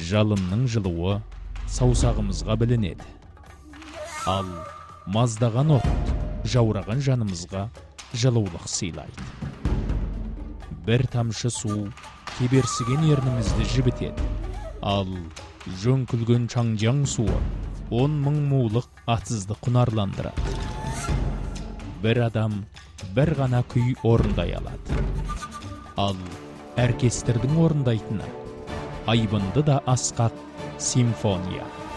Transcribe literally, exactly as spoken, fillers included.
жалынның жылуы саусағымызға білінеді. Ал маздаған от жаураған жанымызға жылулық сыйлайды. Бір тамшы су кеберсіген ернімізді жібітеді. Ал жөңкілген чаңжаң суы он мың мулық атсызды құнарландырады. Бір адам бір ғана күй орындай алады. Ал оркестрдің орындайтыны айбынды да асқақ симфония.